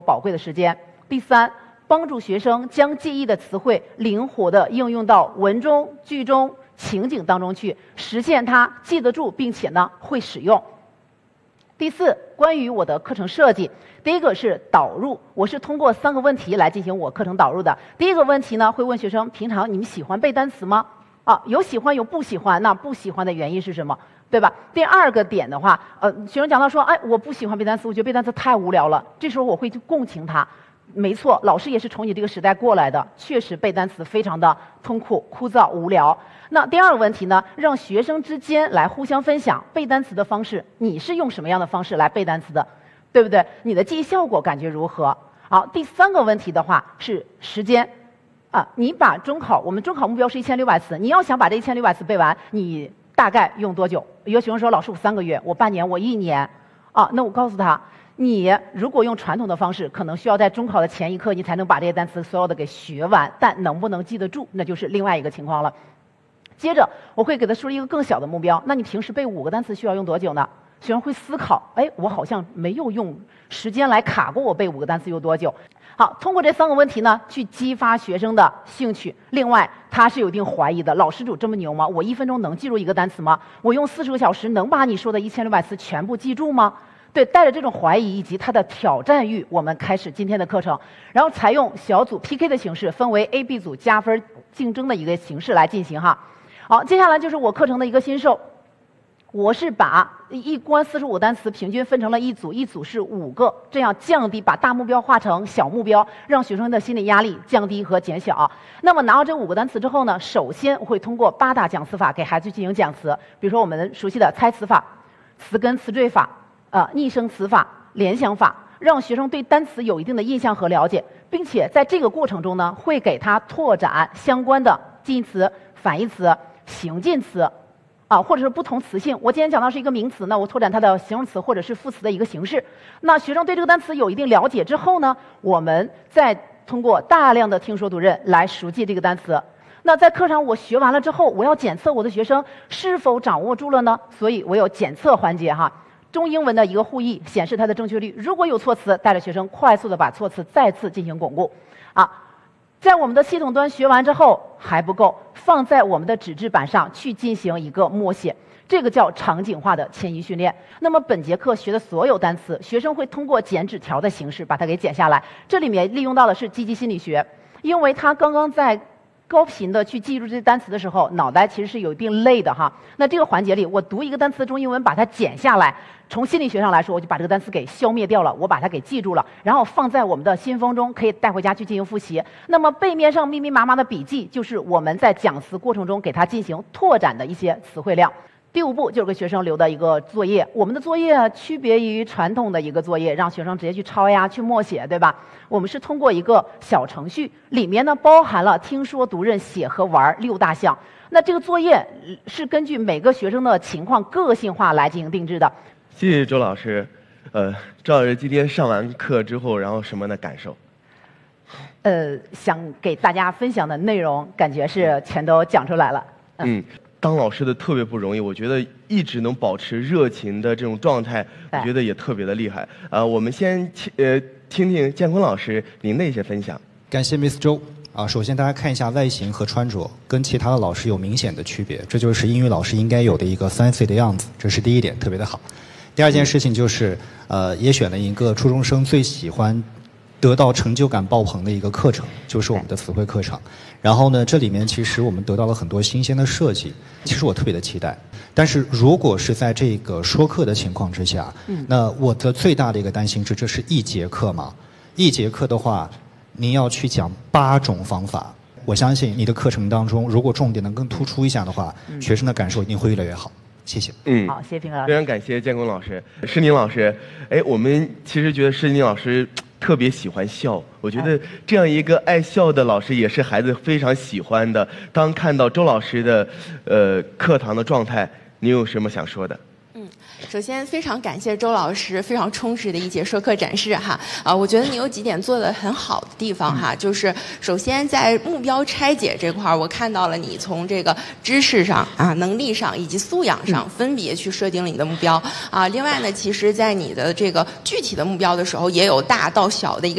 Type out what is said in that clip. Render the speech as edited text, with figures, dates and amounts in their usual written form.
宝贵的时间。第三，帮助学生将记忆的词汇灵活地应用到文中、句中、情景当中去，实现他记得住并且呢会使用。第四，关于我的课程设计，第一个是导入，我是通过3个问题来进行我课程导入的。第一个问题呢，会问学生平常你们喜欢背单词吗？有喜欢有不喜欢，那不喜欢的原因是什么？对吧？第二个点的话，学生讲到说，我不喜欢背单词，我觉得背单词太无聊了。这时候我会去共情他。没错，老师也是从你这个时代过来的，确实背单词非常的痛苦、枯燥、无聊。那第二个问题呢，让学生之间来互相分享背单词的方式，你是用什么样的方式来背单词的，对不对？你的记忆效果感觉如何？好，第3个问题的话是时间。你把我们中考目标是1600词，你要想把这1600词背完，你大概用多久？有个学生说，老师我3个月，我半年，我1年。那我告诉他，你如果用传统的方式，可能需要在中考的前一刻你才能把这些单词所有的给学完，但能不能记得住，那就是另外一个情况了。接着我会给他说一个更小的目标，那你平时背5个单词需要用多久呢？学生会思考，我好像没有用时间来卡过我背5个单词有多久。好，通过这3个问题呢，去激发学生的兴趣。另外，他是有一定怀疑的，老师有这么牛吗？我1分钟能记住1个单词吗？我用40个小时能把你说的1600词全部记住吗？对，带着这种怀疑以及他的挑战欲，我们开始今天的课程，然后采用小组 PK 的形式，分为 A、B 组加分竞争的一个形式来进行哈。好，接下来就是我课程的一个新售。我是把一关45个单词平均分成了一组，一组是5个，这样降低，把大目标化成小目标，让学生的心理压力降低和减小。那么拿到这5个单词之后呢，首先我会通过8大讲词法给孩子进行讲词，比如说我们熟悉的猜词法、词根词缀法、拟声词法、联想法，让学生对单词有一定的印象和了解，并且在这个过程中呢，会给他拓展相关的近义词、反义词、形近词。或者是不同词性。我今天讲到是一个名词呢，我拓展它的形容词或者是副词的一个形式。那学生对这个单词有一定了解之后呢，我们再通过大量的听说读认来熟记这个单词。那在课上我学完了之后，我要检测我的学生是否掌握住了呢？所以我有检测环节哈。中英文的一个互译显示它的正确率，如果有错词，带着学生快速的把错词再次进行巩固。在我们的系统端学完之后还不够，放在我们的纸质板上去进行一个默写，这个叫场景化的迁移训练。那么本节课学的所有单词，学生会通过剪纸条的形式把它给剪下来。这里面利用到的是积极心理学，因为他刚刚在高频的去记住这些单词的时候，脑袋其实是有一定累的哈。那这个环节里，我读一个单词的中英文，把它剪下来，从心理学上来说，我就把这个单词给消灭掉了，我把它给记住了，然后放在我们的信封中，可以带回家去进行复习。那么背面上密密麻麻的笔记，就是我们在讲词过程中给它进行拓展的一些词汇量。第5步就是给学生留的一个作业，我们的作业区别于传统的一个作业，让学生直接去抄呀、去默写，对吧？我们是通过一个小程序，里面呢包含了听说读认写和玩6大项。那这个作业是根据每个学生的情况个性化来进行定制的。 谢谢周老师。周老师今天上完课之后，然后什么的感受？ 想给大家分享的内容，感觉是全都讲出来了。 当老师的特别不容易，我觉得一直能保持热情的这种状态，我觉得也特别的厉害。我们先听听建坤老师您的一些分享。 感谢 Miss 周。首先大家看一下外形和穿着，跟其他的老师有明显的区别，这就是英语老师应该有的一个fancy的样子，这是第一点，特别的好。第二件事情就是，也选了一个初中生最喜欢得到成就感爆棚的一个课程，就是我们的词汇课程。然后呢，这里面其实我们得到了很多新鲜的设计，其实我特别的期待。但是如果是在这个说课的情况之下，那我的最大的一个担心是，这是1节课嘛？1节课的话，您要去讲8种方法，我相信你的课程当中，如果重点能更突出一下的话，学生的感受一定会越来越好。谢谢。 好，谢谢平老师。 非常感谢建功老师。施宁老师，我们其实觉得施宁老师特别喜欢笑，我觉得这样一个爱笑的老师也是孩子非常喜欢的。当看到周老师的课堂的状态，你有什么想说的？ 首先非常感谢周老师非常充实的一节说课展示哈。我觉得你有几点做得很好的地方哈，就是首先在目标拆解这块儿，我看到了你从这个知识上能力上以及素养上分别去设定了你的目标另外呢，其实在你的这个具体的目标的时候，也有大到小的一个